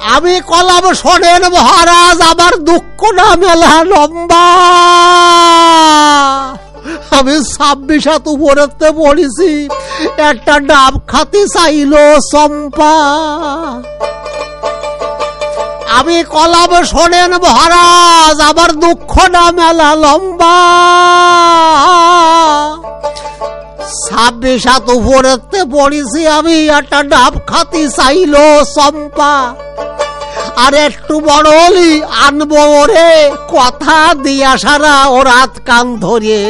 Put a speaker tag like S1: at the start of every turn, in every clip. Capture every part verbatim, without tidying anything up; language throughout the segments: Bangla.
S1: আমি কলাম শোনেন মহারাজ, আমার দুঃখ না মেলা লম্বা। আমি ছাব্বিশ হাত উপরেতে পড়েছি, একটা ডাব খাতি চাইল চম্পা। আমি কলাম শোনেন মহারাজ, আমার দুঃখ না মেলা লম্বা। ছাব্বিশ হাত উপরেতে পড়েছি আমি, একটা ডাব খাতি চাইল চম্পা। আর একটু বড় হলি আনবো ওরে, কথা দিয়া সারা ও রাত কান ধরে।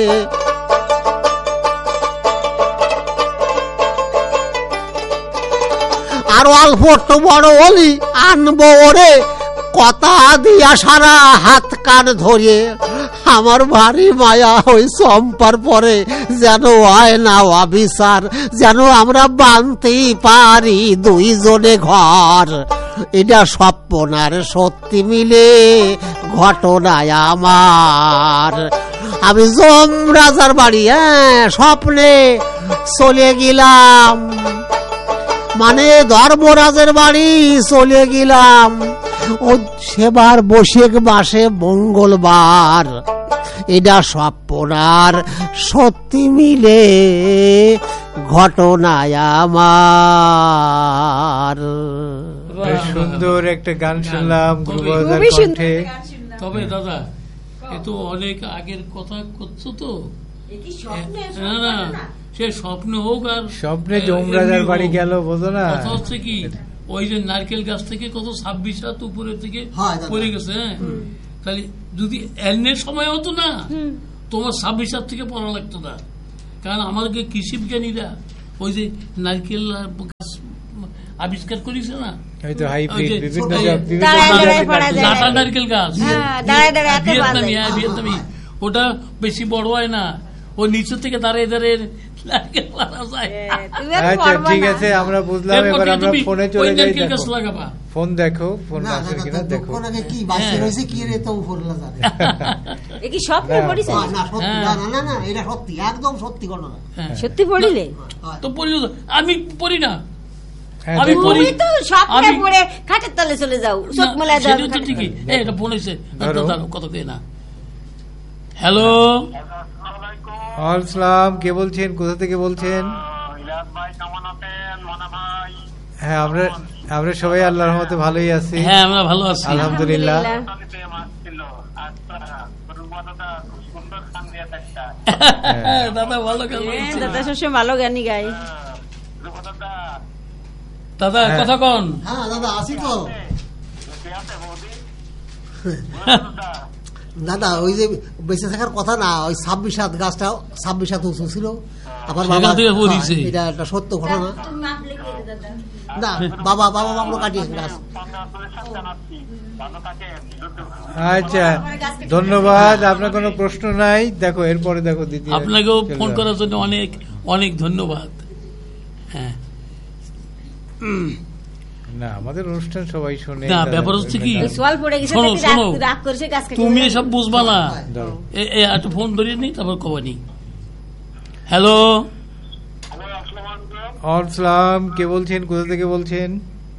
S1: আর অল্প একটু বড় হলি আনবো ওরে, কথা দিয়া সারা হাত কান ধরে। আমার ভারী মায়া ওই চম্পার পরে, যেন হয় না অবিচার, যেন আমরা বানতেই পারি দুইজনে ঘর। এটা স্বপ্নার সত্যি মিলে ঘটনায় আমার। আমি যম রাজার বাড়ি, হ্যাঁ স্বপ্নে চলে গেলাম, মানে ধর্মরাজের বাড়ি চলে গেলাম। ও সেবার বৈশাখ মাসে মঙ্গলবার। এটা স্বপ্নার সত্যি মিলে ঘটনায় আমার।
S2: সুন্দর একটা গান শুনলাম গুরুবাজার কণ্ঠে।
S3: তবে দাদা এ তো অনেক আগের কথা করছো তো, না না সে স্বপ্ন হোক আর
S2: স্বপ্নে যমরাজার বাড়ি গেল, বোঝো না?
S3: কথা হচ্ছে কি, ওই যে নারকেল গাছ থেকে কত ছাব্বিশ হাত উপরে থেকে পড়ে গেছে। হ্যাঁ, তাহলে যদি এনের সময় হতো না, তোমার ছাব্বিশ হাত থেকে পড়া লাগতো না। কারণ আমাদেরকে কৃষি বিজ্ঞানীরা ওই যে নারকেল গাছ আবিষ্কার করেছে না, নারকেল গাছ ভিয়েতনামি, হ্যাঁ ভিয়েতনামি, ওটা বেশি বড় হয় না, ও নিচে থেকে দাঁড়িয়ে দাঁড়িয়ে নারকেল পাড়া যায়।
S2: আচ্ছা ঠিক আছে, আমরা বুঝলাম। এবার আমরা ফোনে চলে যাই। ফোন দেখো, ফোন আছে কিনা দেখো।
S1: কি বাসে রয়েছে কি রে, তো উপরলা জানে।
S4: এ কি স্বপ্নে পড়িছে?
S1: না সত্যি, না না না এটা সত্যি, একদম সত্যি ঘটনা।
S4: সত্যি পড়িলে
S3: তো পড়ি, আমি পড়ি না,
S4: আমি পড়ি তো স্বপ্নে পড়ে খাটের তলে চলে যাও, চোখ মেলায় দাও।
S3: সেটা তো ঠিকই। এই এটা ফোন হইছে, কত কে না। হ্যালো,
S2: আসসালাম, কে বলছেন, কোথা থেকে বলছেন? হ্যাঁ আমরা আমরা সবাই আল্লাহর রহমতে ভালোই আছি।
S3: হ্যাঁ আমরা ভালো আছি
S2: আলহামদুলিল্লাহ।
S3: দাদা ভালো গান,
S4: দাদা সবসময় ভালো গানই গাই।
S3: দাদা কথা কন।
S1: হ্যাঁ দাদা আসি তো। দাদা ওই যে বেঁচে থাকার কথা না, ওই ছাব্বিশ হাত গাছটা ছাব্বিশ হাত উঁচু ছিল। আমার বাবা, এটা একটা সত্য ঘটনা। না বাবা বাবা বাবা কাটিয়েছে গাছ।
S2: আচ্ছা ধন্যবাদ, আপনার কোনো প্রশ্ন নাই? দেখো এরপরে দেখো দিদি,
S3: আপনাকেও ফোন করার জন্য অনেক অনেক ধন্যবাদ। হ্যাঁ
S2: না আমাদের অনুষ্ঠান সবাই শোনে।
S3: না ব্যাপার হচ্ছে কি,
S4: শোনো শোনো,
S3: তুমি এসব বুঝবা না। একটু ফোন ধরিয়ে নি, তারপর কবানি। হ্যালো,
S2: আসসালাম, কে বলছেন, কোথা থেকে বলছেন?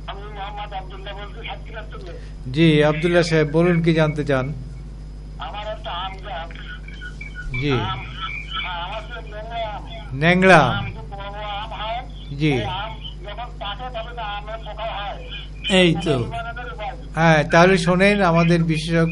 S2: জি আব্দুল্লাহ সাহেব বলুন, কি জানতে চান? জি ন্যাংরা, জি
S3: এই তো।
S2: হ্যাঁ তাহলে শোনেন, আমাদের বিশেষজ্ঞ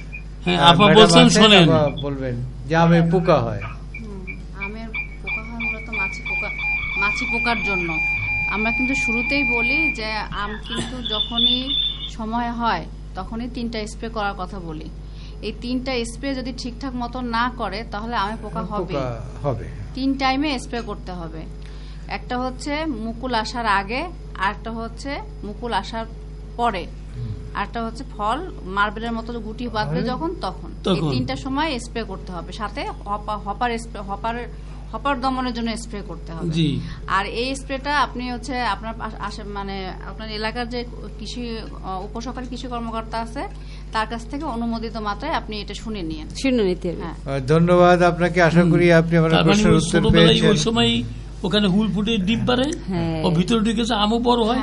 S3: শোনেন
S2: বলবেন যে আমের পোকা হয়।
S5: আমের পোকা হয় মূলত মাছি পোকা, মাছি পোকার জন্য। আমরা কিন্তু শুরুতেই বলি যে আম কিন্তু যখনই সময় হয় তখনই তিনটা স্প্রে করার কথা বলি। এই তিনটা স্প্রে যদি ঠিকঠাক মতো না করে তাহলে আমে পোকা হবে
S2: হবে
S5: তিন টাইমে স্প্রে করতে হবে। একটা হচ্ছে মুকুল আসার আগে, আরেকটা হচ্ছে মুকুল আসার পরে, আরেকটা হচ্ছে ফল মার্বেলের মতো গুটি বাঁধবে যখন, তখন। এই তিনটা সময় স্প্রে করতে হবে। সাথে হপার স্প্রে, হপার হপার দমনের জন্য স্প্রে করতে হবে। আর এই স্প্রেটা আপনি হচ্ছে আপনার মানে আপনার এলাকার যে কৃষি উপসহকারী কৃষি কর্মকর্তা আছে তার কাছ থেকে অনুমোদিত মাত্রায় আপনি এটা শুনে নিন।
S4: শুনে নিতে।
S2: হ্যাঁ ধন্যবাদ আপনাকে, আশা করি আপনি আমার প্রশ্নের উত্তর পেয়েছেন।
S3: ওই সময় ওখানে হুল ফুটে ডিম পারে, ও ভিতরে ঢুকেছে আমও বড় হয়,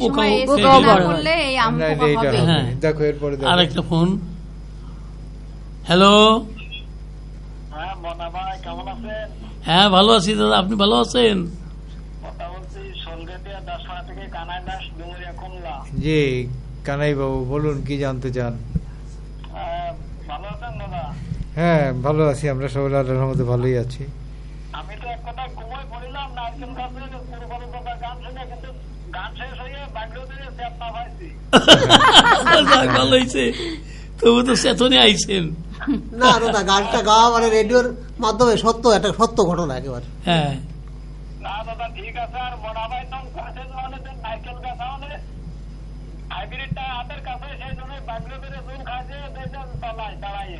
S5: আর
S3: একটা ফোন। হ্যালো, হ্যাঁ ভালো আছি দাদা, আপনি ভালো আছেন?
S2: জি কানাই বাবু বলুন, কি জানতে চান? হ্যাঁ ভালো আছি, আমরা সবাই আল্লাহর রহমতে ভালোই আছি।
S6: আমি তো এক কথা ঘুমাই পড়িলাম নারকেল গাছের কুরবানি কথা গান শুনে, কিন্তু গান শেষ হয়ে বাগড়ে দিয়ে চেতনা পাইছি।
S3: ভালো হয়েছে, তবু তো চেতনে আইছেন।
S1: না দাদা, গানটা গাওয়া মানে রেডিওর মাধ্যমে সত্য, একটা সত্য ঘটনা একেবারে।
S3: হ্যাঁ
S6: না দাদা ঠিক আছে। আর বড় ভাই তো গাছের মানে নারকেল গাছ মানে হাইব্রিডটা হাতের কাছে, সেই জন্য বাগড়ে দিয়ে জুম খাইছে, দেখেন তলায় দাঁড়াইয়ে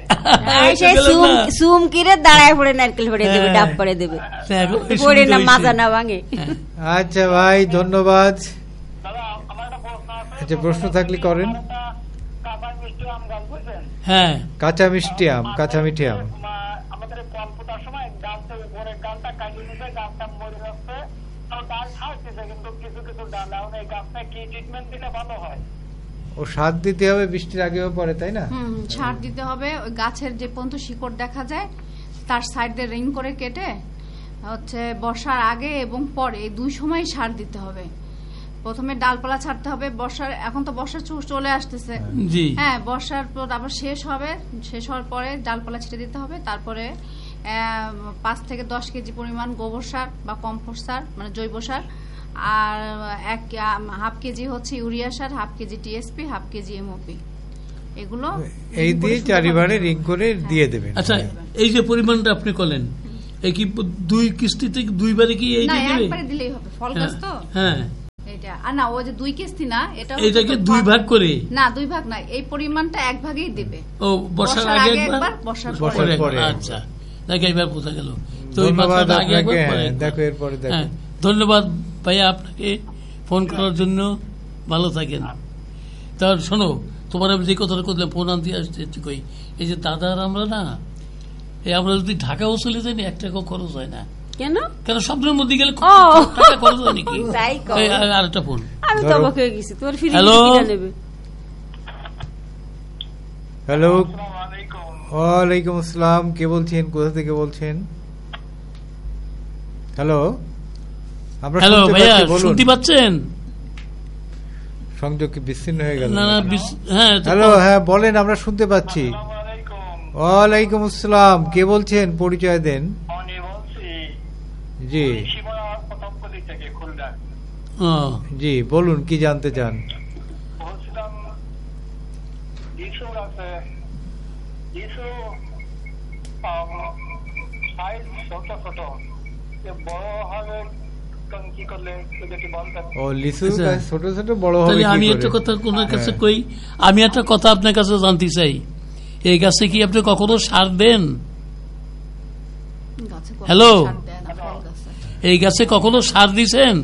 S4: সুম কিরে দাঁড়ায় পড়ে নারকেল পড়ে দেবে, ডাব পড়ে দেবে, পড়ে না মাজা না ভাঙে।
S2: আচ্ছা ভাই ধন্যবাদ।
S6: দাদা আমার একটা প্রশ্ন আছে।
S2: আচ্ছা প্রশ্ন থাকলে করেন।
S6: কাঁচা মিষ্টি আম গাছ বুঝছেন?
S3: হ্যাঁ
S2: কাঁচা মিষ্টি আম, কাঁচা মিষ্টি আম
S6: আমাদের ফল ফোটার সময় গাছটা উপরে গাছটা কাটিয়ে নিতে, গাছটা মরে যাচ্ছে, ডাল খাওয়াচ্ছে, কিন্তু কিছু কিছু ডাল এখন এই গাছটা কি ট্রিটমেন্ট দিলে ভালো হয়?
S2: ও সার দিতে হবে বৃষ্টির আগেও পরে, তাই না?
S5: হুম, সার দিতে হবে। ওই গাছের যে পর্যন্ত শিকড় দেখা যায় তার সাইড দিয়ে রিং করে কেটে হচ্ছে বর্ষার আগে এবং পরে এই দুই সময় সার দিতে হবে। প্রথমে ডালপালা ছাড়তে হবে বর্ষার, এখন তো বর্ষা চলে আসতেছে, হ্যাঁ বর্ষার পর আবার শেষ হবে, শেষ হওয়ার পরে ডালপালা ছিটে দিতে হবে। তারপরে পাঁচ থেকে দশ কেজি পরিমাণ গোবর সার বা কম্পোস্ট সার মানে জৈব সার, আর এক হাফ কেজি হচ্ছে ইউরিয়া সার, half KG TSP, half KG MOP, এগুলো
S2: এই দিয়ে চারিবারে রিং করে দিয়ে দেবেন।
S3: আচ্ছা এই যে পরিমাণটা আপনি করলেন, এই কি দুই কিস্তিতে দুইবারে কি এই দিয়ে দেবে?
S5: একবারে দিলেই হবে, ফল গাছ তো।
S3: হ্যাঁ
S5: এটা আর না, ওই যে দুই কিস্তি না, এটা
S3: এটাকে দুই ভাগ করে
S5: না, দুই ভাগ না, এই পরিমাণটা এক ভাগেই দেবে।
S3: ও বর্ষার আগে একবার,
S5: বর্ষার
S3: পরে। আচ্ছা দেখো এবার বোঝা গেল। তো
S2: ধন্যবাদ আপনাকে, দেখো এরপরে দেখো।
S3: ধন্যবাদ ভাইয়া আপনাকে ফোন করার জন্য, ভালো থাকেন। তাহলে শোনো, তোমার আমি যে কথাটা করলাম ফোন আনতে আসতে কই, এই যে দাদার আমরা না, এই আমরা যদি ঢাকাও চলে যাই না এক টাকাও খরচ হয় না।
S4: কেন?
S3: কেন স্বপ্নের মধ্যে গেলে টাকা খরচ হয় নাকি? আরেকটা ফোন।
S4: আমি তো অবাক হয়ে গেছি, তোমার ফ্রি
S3: হ্যালো
S4: নেবে।
S2: হ্যালো, ওয়ালাইকুম আসসালাম, কে বলছেন, কোথা থেকে বলছেন? হ্যালো, আমরা
S3: হ্যালো ভাইয়া শুনতে পাচ্ছেন?
S2: সংযোগ কি বিচ্ছিন্ন হয়ে গেল?
S3: না না, হ্যাঁ
S2: হ্যালো, হ্যাঁ বলেন, আমরা শুনতে পাচ্ছি। ওয়ালাইকুম আসসালাম, কে বলছেন, পরিচয় দেন। জি জি বলুন, কি জানতে চান?
S3: আমি একটা কথা কোনার কাছে কই, আমি একটা কথা আপনার কাছে জানতে চাই, এই গাছে কি আপনি কখনো সার দেন? হ্যালো, এই গাছে কখনো সার দিছেন?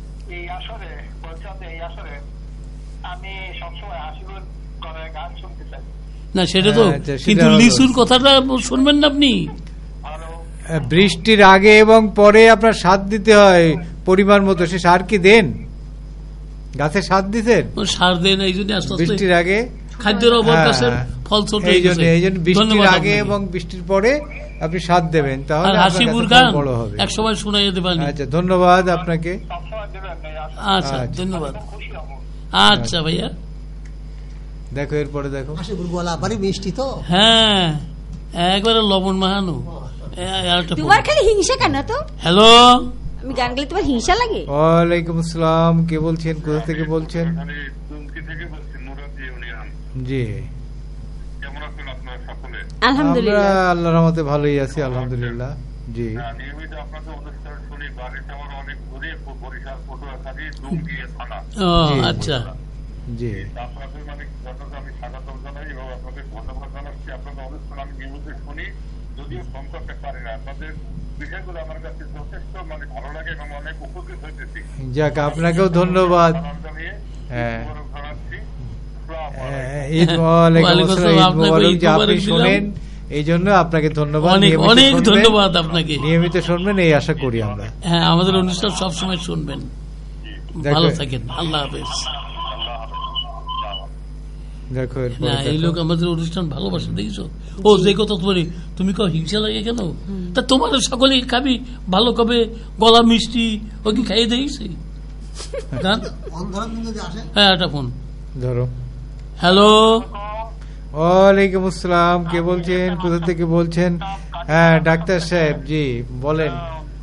S3: না সেটা তো, কিন্তু লিচুর কথাটা শুনবেন না আপনি?
S2: বৃষ্টির আগে এবং পরে আপনার সার দিতে হয় পরিমাণ মতো। সে সার কি দেন? গাছে সার দিতেন?
S3: সার দেন এই জন্য
S2: বৃষ্টির আগে
S3: খাদ্যের অভাব, গাছের ফল ছোট,
S2: এই জন্য এই জন্য বৃষ্টির আগে এবং বৃষ্টির পরে আপনি সার দেবেন, তাহলে
S3: হাসিপুর গান বড় হবে। এক সময় শোনাই যেতে পারেন।
S2: আচ্ছা ধন্যবাদ আপনাকে।
S3: আচ্ছা ধন্যবাদ। আচ্ছা ভাইয়া
S2: দেখো এরপরে দেখো।
S1: হাসিপুর গোলা বাড়ি মিষ্টি তো,
S3: হ্যাঁ একবারে লবণ মাহানো।
S4: তোমার খালি হিংসা কেন তো?
S3: হ্যালো,
S4: আমি গান গেলে তোমার হিংসা লাগে?
S2: ওয়ালাইকুম আসসালাম, কে বলছেন, কোথা থেকে বলছেন? জি
S4: আলহামদুলিল্লাহ,
S2: আল্লাহর রহমতে ভালোই আছি, আলহামদুলিল্লাহ। জি
S3: আচ্ছা
S2: জি যাক, আপনাকেও ধন্যবাদ। হ্যাঁ ঈদ মোবারক, আপনি শোনেন এই জন্য আপনাকে ধন্যবাদ,
S3: অনেক অনেক ধন্যবাদ আপনাকে।
S2: নিয়মিত শুনবেন এই আশা করি আমরা।
S3: হ্যাঁ, আমাদের অনুষ্ঠান সবসময় শুনবেন। ভালো থাকেন, আল্লাহ হাফেজ।
S2: দেখো
S3: এই লোক আমাদের অনুষ্ঠান ভালোবাসে, দেখছো? ও যে কথা তুমি তুমি কাউ হিংসা লাগে কেন? তা তোমাদের সকলে খাবি ভালো কবে গলা মিষ্টি ও কি খাইয়ে দিয়েছি? হ্যাঁ, একটা ফোন
S2: ধরো।
S3: হ্যালো,
S2: ওয়ালাইকুম আসসালাম, কে বলছেন, কোথা থেকে বলছেন? হ্যাঁ ডাক্তার সাহেব, জি বলেন।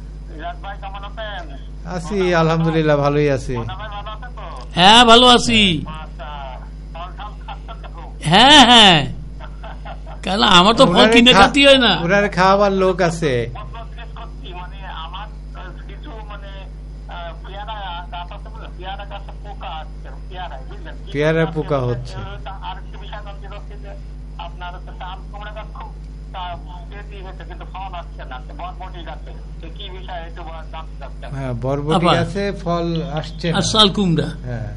S2: আছি আলহামদুলিল্লাহ, ভালোই আছি।
S3: হ্যাঁ ভালো আছি। হ্যাঁ হ্যাঁ, কেন আমার তো ফল কিনে খাতি হয় না,
S2: ওনার খাওয়ার লোক আছে। পেয়ারা পোকা হচ্ছে। হ্যাঁ, বরবটি গাছে ফল আসছে না।
S3: শাল কুমড়া,
S2: হ্যাঁ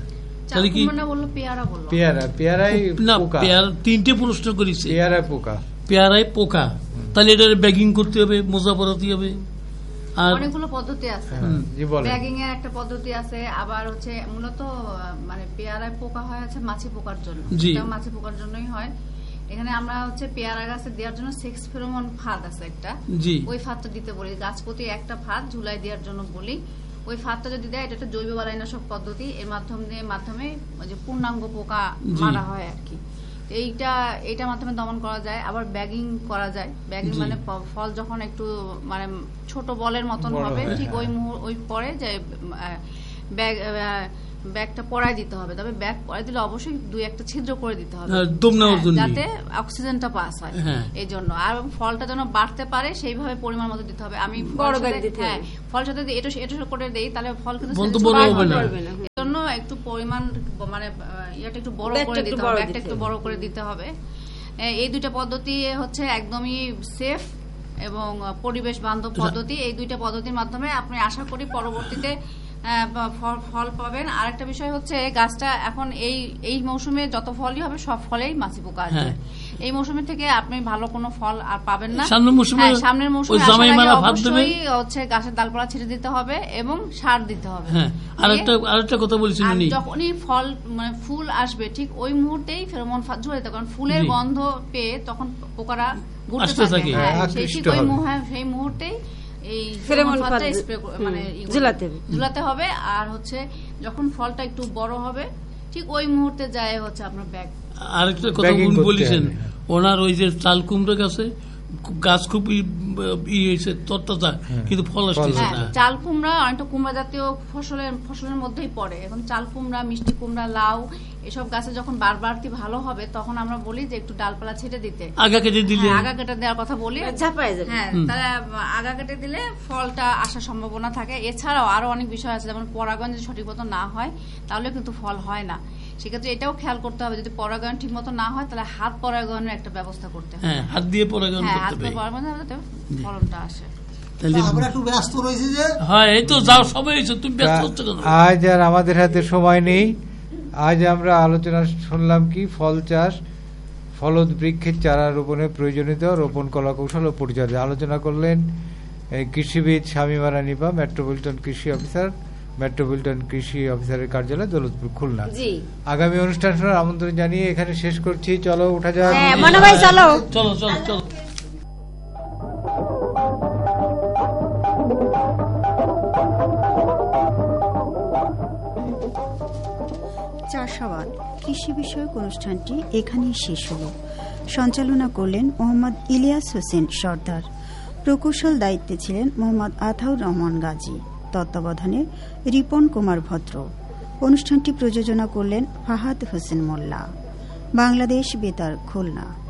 S3: পেয়ারা পেয়ারাই তিনটে প্রশ্ন করেছে।
S2: পেয়ারা পোকা,
S3: পেয়ারায় পোকা, তাহলে এটা ব্যাগিং করতে হবে, মোজা পরাতে হবে।
S5: অনেকগুলো পদ্ধতি আছে, ব্যাগিং এর একটা পদ্ধতি আছে, আবার হচ্ছে মূলত মানে পেয়ারায় পোকা হয় আছে মাছি পোকার জন্য, মাছি পোকার জন্যই হয়। এখানে আমরা হচ্ছে পেয়ারা গাছে দেওয়ার জন্য সেক্স ফেরোমন ফাঁদ আছে একটা, ওই ফাঁদটা দিতে বলি। গাছ প্রতি একটা ফাঁদ ঝুলাই দেওয়ার জন্য বলি। ওই ফাঁদটা যদি দেয়, এটা একটা জৈব বালাইনাশক পদ্ধতি, এর মাধ্যমে মাধ্যমে যে পূর্ণাঙ্গ পোকা মারা হয় আর কি। এইটা এইটার মাধ্যমে দমন করা যায়। আবার ব্যাগিং করা যায়। ব্যাগিং মানে ফল যখন একটু মানে ছোট বলের মতন হবে, ঠিক ওই ওই পরে যে ব্যাগ ব্যাগটা পরাই দিতে হবে। তবে ব্যাগ পরাই দিলে অবশ্যই দুই একটা ছিদ্র করে দিতে হবে, যাতে অক্সিজেনটা পাস হয় এই জন্য। আর ফলটা যেন বাড়তে পারে সেইভাবে পরিমাণ মতো দিতে হবে। আমি হ্যাঁ ফল সাথে এটা এটা করে দেই, তাহলে ফল কিন্তু এই জন্য একটু পরিমাণ মানে ইয়াটা একটু বড় করে দিতে হবে, ব্যাগটা একটু বড় করে দিতে হবে। এই দুইটা পদ্ধতি হচ্ছে একদমই সেফ এবং পরিবেশ বান্ধব পদ্ধতি। এই দুইটা পদ্ধতির মাধ্যমে আপনি আশা করি পরবর্তীতে ফল পাবেন। আর একটা বিষয় হচ্ছে গাছটা এখন এই এই মৌসুমে যত ফলই হবে সব ফলেই মাছি পোকা আসবে। এই মৌসুমে থেকে আপনি ভালো কোনো ফল আর পাবেন না। সামনের মৌসুমে অবশ্যই হচ্ছে গাছের ডালপালা ছেড়ে দিতে হবে এবং সার দিতে হবে।
S3: আরেকটা কথা বলছেন,
S5: যখনই ফল মানে ফুল আসবে ঠিক ওই মুহূর্তেই ফেরোমন ফাঁদ ঝরে দিতে, কারণ ফুলের গন্ধ পেয়ে তখন পোকারা ঘুরতে থাকে। সেই মুহূর্তেই এই ফেরোমন ফাঁদটা স্প্রে মানে ঝুলাতে হবে। আর হচ্ছে যখন ফলটা একটু বড় হবে ঠিক ওই মুহূর্তে যায় হচ্ছে আপনার ব্যাগ।
S3: আরেকটা কথা বলেছেন, ওনার ওই যে চাল কুমড়া গাছে গাছ খুব তরতাজা কিন্তু ফল আসছে না।
S5: চাল কুমড়া অনেকটা কুমড়া জাতীয় ফসলের ফসলের মধ্যেই পড়ে। এখন চাল কুমড়া, মিষ্টি কুমড়া, লাউ এসব গাছে যখন বাড়বাড়তি ভালো হবে তখন আমরা বলি যে একটু ডালপালা ছেটে দিতে,
S3: আগা কেটে দিলে,
S5: আগা কেটে দেওয়ার কথা বলি। হ্যাঁ, তাহলে আগা কেটে দিলে ফলটা আসার সম্ভাবনা থাকে। এছাড়াও আরো অনেক বিষয় আছে, যেমন পরাগায়ন যদি সঠিক মতো না হয় তাহলে কিন্তু ফল হয় না। সেক্ষেত্রে এটাও খেয়াল করতে হবে, যদি পরাগায়ন ঠিক মতো না হয় তাহলে হাত পরাগায়নের একটা ব্যবস্থা করতে হবে।
S3: হাত দিয়ে পরাগায়ন করতে হবে,
S5: হাত দিয়ে পরাগায়ন করতে ফলনটা আসে।
S2: আজ আর আমাদের হাতে সময় নেই। আজ আমরা আলোচনা শুনলাম কি ফল চাষ, ফলদ বৃক্ষের চারা রোপণের প্রয়োজনীয়তা, রোপণ কলা কৌশল ও পরিচর্যা। আলোচনা করলেন কৃষিবিদ শামীমা রানীপা, মেট্রোপলিটন কৃষি অফিসার, মেট্রোপলিটন কৃষি অফিসারের কার্যালয়, দৌলতপুর, খুলনা। আগামী অনুষ্ঠান শোনার আমন্ত্রণ জানিয়ে এখানে শেষ করছি। চলো উঠা যাক,
S3: চলো চলো চলো।
S7: চাষাবাদ কৃষি বিষয়ক অনুষ্ঠানটি এখানেই শেষ হল। সঞ্চালনা করলেন মোহাম্মদ ইলিয়াস হোসেন সর্দার। প্রকৌশল দায়িত্বে ছিলেন মোহাম্মদ আতাউর রহমান গাজী। তত্ত্বাবধানে রিপন কুমার ভদ্র। অনুষ্ঠানটি প্রযোজনা করলেন ফাহাদ হোসেন মোল্লা। বাংলাদেশ বেতার, খুলনা।